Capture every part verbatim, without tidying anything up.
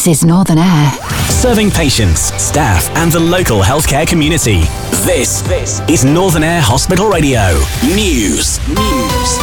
This is Northern Air. Serving patients, staff and the local healthcare community. This, this is Northern Air Hospital Radio. News. News.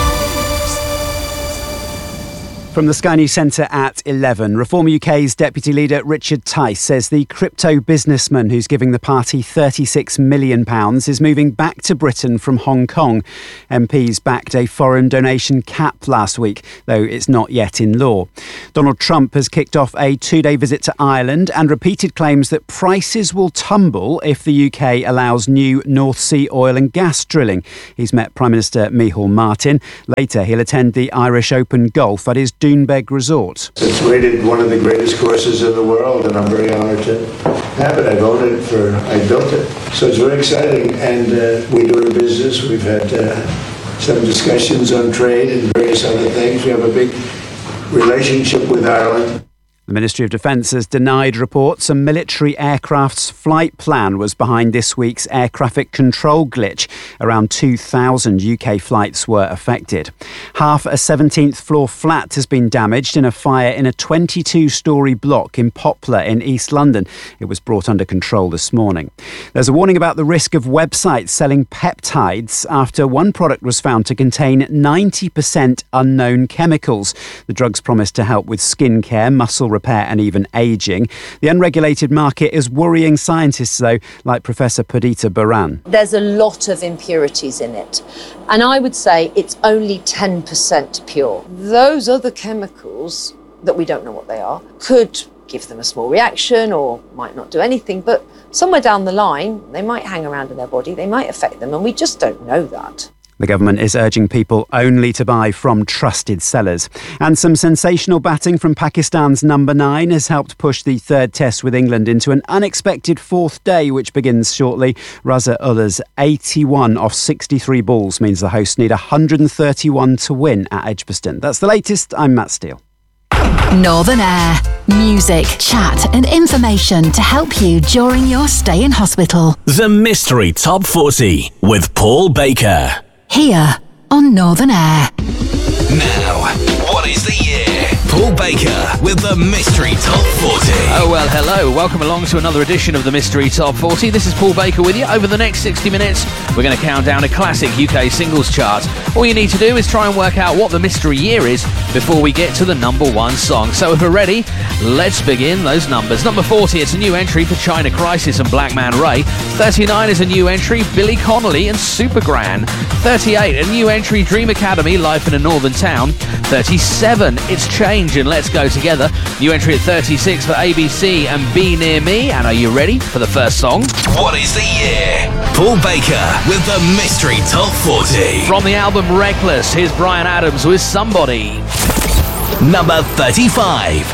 From the Sky News Centre at eleven, Reform U K's Deputy Leader Richard Tice says the crypto businessman who's giving the party thirty-six million pounds is moving back to Britain from Hong Kong. M Ps backed a foreign donation cap last week, though it's not yet in law. Donald Trump has kicked off a two-day visit to Ireland and repeated claims that prices will tumble if the U K allows new North Sea oil and gas drilling. He's met Prime Minister Micheál Martin. Later, he'll attend the Irish Open Golf at his Doonbeg Resort. It's rated one of the greatest courses in the world, and I'm very honoured to have it. I've owned it for, I built it. So it's very exciting, and uh, we do it in business. We've had uh, some discussions on trade and various other things. We have a big relationship with Ireland. The Ministry of Defence has denied reports a military aircraft's flight plan was behind this week's air traffic control glitch. Around two thousand U K flights were affected. Half a seventeenth floor flat has been damaged in a fire in a twenty-two storey block in Poplar in East London. It was brought under control this morning. There's a warning about the risk of websites selling peptides after one product was found to contain ninety percent unknown chemicals. The drugs promise to help with skin care, muscle repair and even ageing. The unregulated market is worrying scientists, though, like Professor Perdita Baran. There's a lot of impurities in it, and I would say it's only ten percent pure. Those other chemicals that we don't know what they are could give them a small reaction or might not do anything, but somewhere down the line they might hang around in their body, they might affect them, and we just don't know that. The government is urging people only to buy from trusted sellers. And some sensational batting from Pakistan's number nine has helped push the third test with England into an unexpected fourth day, which begins shortly. Raza Ullah's eighty-one off sixty-three balls means the hosts need one hundred thirty-one to win at Edgbaston. That's the latest. I'm Matt Steele. Northern Air. Music, chat and information to help you during your stay in hospital. The Mystery Top forty with Paul Baker. Here on Northern Air. Now, what is the year? Paul Baker with the Mystery Top forty. Oh, well, hello. Welcome along to another edition of the Mystery Top forty. This is Paul Baker with you. Over the next sixty minutes, we're going to count down a classic U K singles chart. All you need to do is try and work out what the mystery year is before we get to the number one song. So if we're ready, let's begin those numbers. Number forty, it's a new entry for China Crisis and Black Man Ray. thirty-nine is a new entry, Billy Connolly and Supergran. thirty-eight, a new entry, Dream Academy, Life in a Northern Town. thirty-seven, it's Change and Let's Go Together. New entry at thirty-six for A B C and Be Near Me. And are you ready for the first song? What is the year? Paul Baker with the Mystery Top forty. From the album Reckless, here's Bryan Adams with Somebody. Number thirty-five.